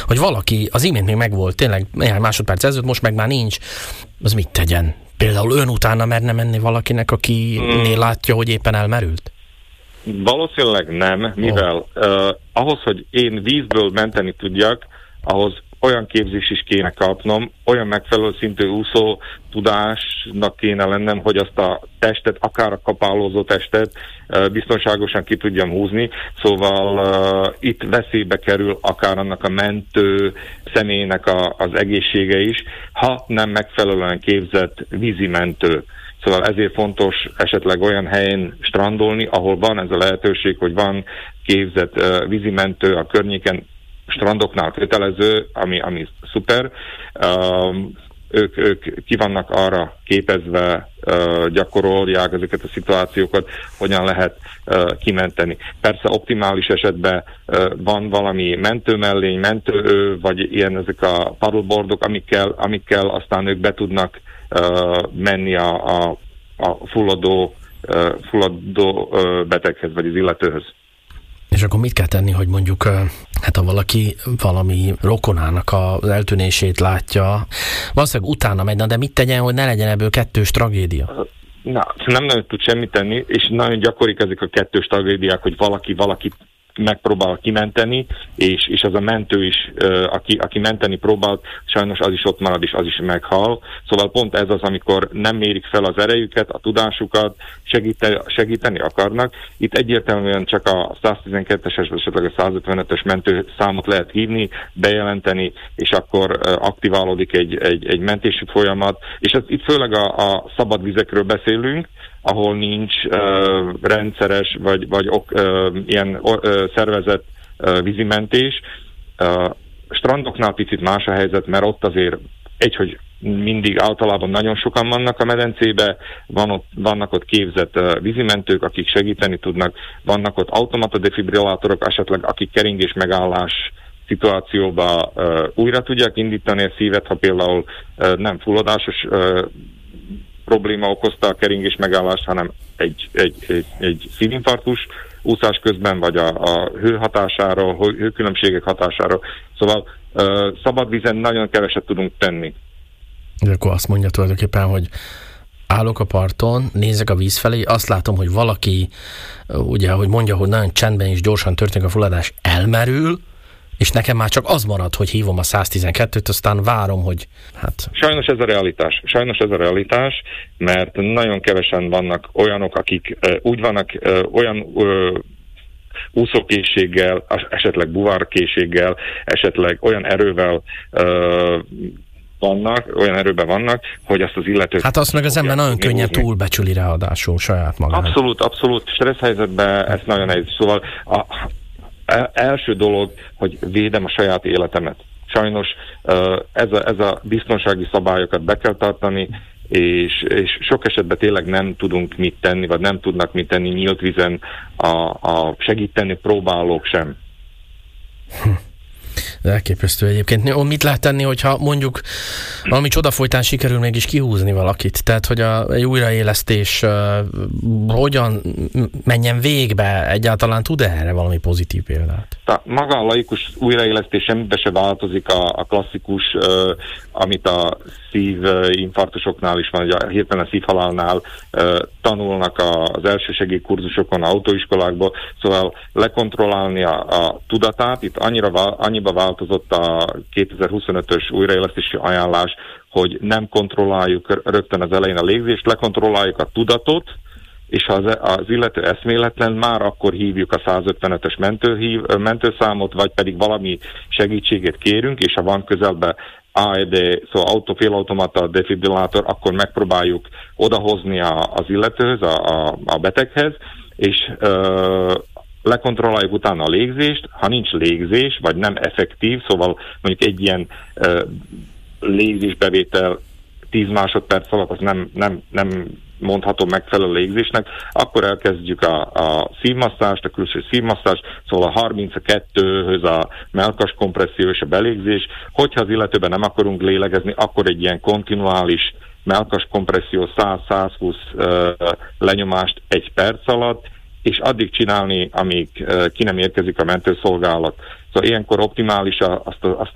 hogy valaki az imént még megvolt, tényleg néhány másodperc ezelőtt, most meg már nincs, az mit tegyen? Például ön utána merne menni valakinek, akinél látja, hogy éppen elmerült? Valószínűleg nem, mivel ahhoz, hogy én vízből menteni tudjak, ahhoz olyan képzés is kéne kapnom, olyan megfelelő szintű úszó tudásnak kéne lennem, hogy azt a testet, akár a kapálózó testet biztonságosan ki tudjam húzni. Szóval itt veszélybe kerül akár annak a mentő személynek az egészsége is, ha nem megfelelően képzett vízimentő. Szóval ezért fontos esetleg olyan helyen strandolni, ahol van ez a lehetőség, hogy van képzett vízimentő a környéken, strandoknál kötelező, ami szuper. Ők ki vannak arra képezve, gyakorolják ezeket a szituációkat, hogyan lehet kimenteni. Persze optimális esetben van valami mentőmellény, mentőő, vagy ilyen ezek a paddleboardok, amikkel aztán ők be tudnak menni a fulladó beteghez, vagy az illetőhöz. És akkor mit kell tenni, hogy mondjuk, ha valaki valami rokonának az eltűnését látja, valószínűleg utána megy, de mit tegyen, hogy ne legyen ebből kettős tragédia? Na, nem nagyon tud semmit tenni, és nagyon gyakorik ezek a kettős tragédiák, hogy valaki megpróbál kimenteni, és az a mentő is, aki menteni próbált, sajnos az is ott marad, és az is meghal. Szóval pont ez az, amikor nem mérik fel az erejüket, a tudásukat, segíteni akarnak. Itt egyértelműen csak a 112-es, esetleg a 155-ös mentő számot lehet hívni, bejelenteni, és akkor aktiválódik egy mentési folyamat. És itt főleg a szabad vizekről beszélünk, ahol nincs rendszeres vagy ilyen szervezett vízimentés. Strandoknál picit más a helyzet, mert ott azért hogy mindig általában nagyon sokan vannak a medencébe, vannak ott képzett vízimentők, akik segíteni tudnak, vannak ott automata defibrillátorok, esetleg akik keringés megállás szituációba újra tudják indítani a szívet, ha például nem fulladásos probléma okozta a keringés megállást, hanem egy szívinfarktus úszás közben, vagy a hő hatására, hőkülönbségek hatására. Szóval szabad vízen nagyon keveset tudunk tenni. De akkor azt mondja tulajdonképpen, hogy állok a parton, nézek a víz felé, azt látom, hogy valaki, ugye, hogy mondja, hogy nagyon csendben és gyorsan történik a fulladás, elmerül, és nekem már csak az marad, hogy hívom a 112-t, aztán várom, hogy Sajnos ez a realitás, mert nagyon kevesen vannak olyanok, akik úgy vannak olyan úszókészséggel, esetleg buvárkészséggel, esetleg olyan erővel olyan erőben vannak, hogy azt az illetőt... Hát azt meg az ember nagyon könnyen túlbecsüli ráadásul saját magát. Abszolút. Stressz helyzetben ez nagyon nehéz. Szóval első dolog, hogy védem a saját életemet. Sajnos ez a biztonsági szabályokat be kell tartani, és sok esetben tényleg nem tudunk mit tenni, vagy nem tudnak mit tenni nyílt vízen a segíteni próbálók sem. Elképesztő egyébként. Mit lehet tenni, hogyha mondjuk valami csoda folytán sikerül mégis kihúzni valakit? Tehát, hogy egy újraélesztés hogyan menjen végbe? Egyáltalán tud erre valami pozitív példát? Maga a laikus újraélesztés semmibe se változik a klasszikus, amit a szívinfarktusoknál is van, hogy a hirtelen szívhalálnál tanulnak az elsősegély kurzusokon, autóiskolákból, szóval lekontrollálni a tudatát. Itt annyiba változott a 2025-ös újraélesztési ajánlás, hogy nem kontrolláljuk rögtön az elején a légzést, lekontrolláljuk a tudatot, és ha az illető eszméletlen, már akkor hívjuk a 155-ös mentőszámot, vagy pedig valami segítséget kérünk, és ha van közelben AED, szóval félautomata defibrillátor, akkor megpróbáljuk odahozni az illetőhöz, a beteghez, és lekontrolláljuk utána a légzést. Ha nincs légzés, vagy nem effektív, szóval mondjuk egy ilyen légzésbevétel 10 másodperc alatt, az nem mondható megfelelő légzésnek, akkor elkezdjük a szívmasszást, a külső szívmasszást, szóval a 32-höz a mellkas kompresszió és a belégzés. Hogyha az illetőben nem akarunk lélegezni, akkor egy ilyen kontinuális mellkas kompresszió 100-120 lenyomást 1 perc alatt, és addig csinálni, amíg ki nem érkezik a mentőszolgálat. Szóval ilyenkor optimális azt